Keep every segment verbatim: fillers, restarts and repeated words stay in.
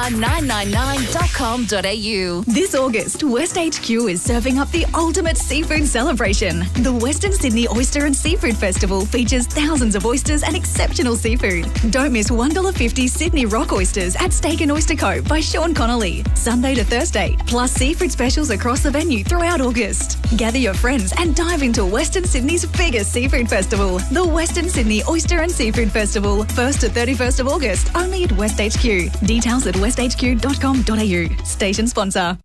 star nine nine nine dot com dot a u. This August, West H Q is serving up the ultimate seafood celebration. The Western Sydney Oyster and Seafood Festival features thousands of oysters and exceptional seafood. Don't miss one dollar fifty Sydney Rock Oysters at Steak and Oyster Co. by Sean Connolly, Sunday to Thursday, plus seafood specials across the venue throughout August. Gather your friends and dive into Western Sydney's biggest seafood festival, the Western Sydney Oyster and Seafood Festival, first to thirty-first of August, only at West H Q. Details at west h q dot com dot a u. Station sponsor.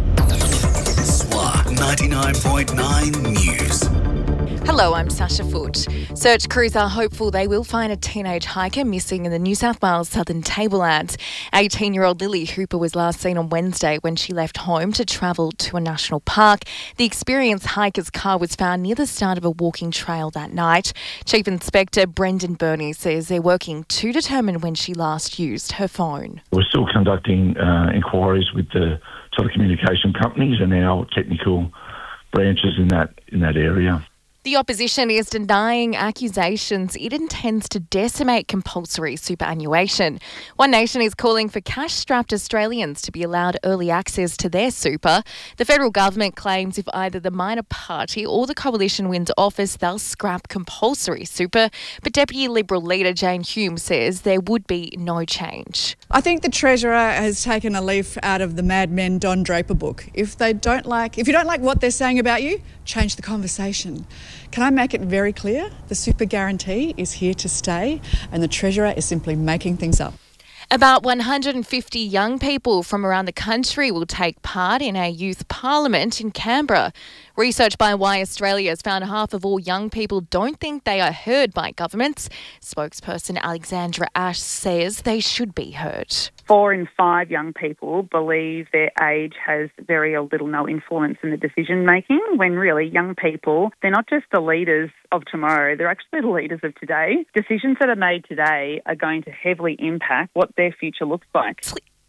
S W A ninety-nine point nine News. Hello, I'm Sasha Foote. Search crews are hopeful they will find a teenage hiker missing in the New South Wales Southern Tablelands. eighteen-year-old Lily Hooper was last seen on Wednesday when she left home to travel to a national park. The experienced hiker's car was found near the start of a walking trail that night. Chief Inspector Brendan Burney says they're working to determine when she last used her phone. We're still conducting uh, inquiries with the telecommunication companies and our technical branches in that in that area. The opposition is denying accusations it intends to decimate compulsory superannuation. One Nation is calling for cash-strapped Australians to be allowed early access to their super. The federal government claims if either the minor party or the coalition wins office, they'll scrap compulsory super. But Deputy Liberal leader Jane Hume says there would be no change. I think the Treasurer has taken a leaf out of the Mad Men Don Draper book. If they don't like, if you don't like what they're saying about you, change the conversation. Can I make it very clear? The super guarantee is here to stay and the Treasurer is simply making things up. About one hundred fifty young people from around the country will take part in a youth parliament in Canberra. Research by Why Australia has found half of all young people don't think they are heard by governments. Spokesperson Alexandra Ash says they should be heard. Four in five young people believe their age has very little no influence in the decision making, when really young people, they're not just the leaders of tomorrow, they're actually the leaders of today. Decisions that are made today are going to heavily impact what their future looks like.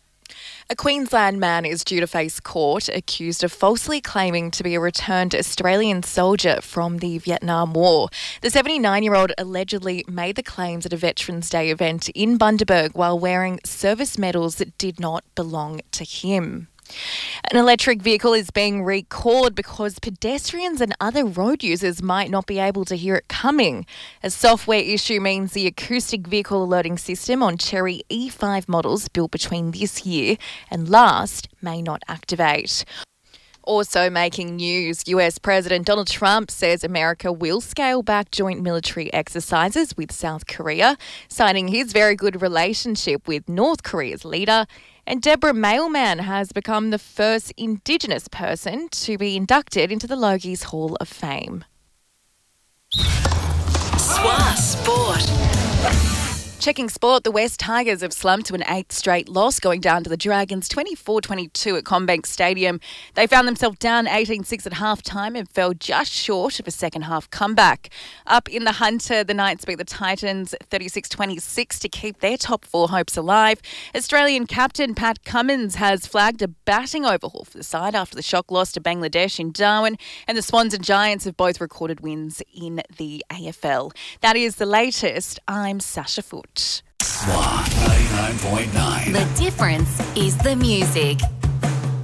A Queensland man is due to face court accused of falsely claiming to be a returned Australian soldier from the Vietnam War. The seventy-nine-year-old allegedly made the claims at a Veterans Day event in Bundaberg while wearing service medals that did not belong to him. An electric vehicle is being recalled because pedestrians and other road users might not be able to hear it coming. A software issue means the acoustic vehicle alerting system on Chery E five models built between this year and last may not activate. Also making news, U S President Donald Trump says America will scale back joint military exercises with South Korea, citing his very good relationship with North Korea's leader. And Deborah Mailman has become the first Indigenous person to be inducted into the Logies Hall of Fame. S W A Sport. Checking sport, the West Tigers have slumped to an eighth straight loss, going down to the Dragons twenty-four twenty-two at CommBank Stadium. They found themselves down eighteen six at half-time and fell just short of a second-half comeback. Up in the Hunter, the Knights beat the Titans thirty-six twenty-six to keep their top four hopes alive. Australian captain Pat Cummins has flagged a batting overhaul for the side after the shock loss to Bangladesh in Darwin, and the Swans and Giants have both recorded wins in the A F L. That is the latest. I'm Sasha Foote. S W A ninety-nine point nine. The difference is the music.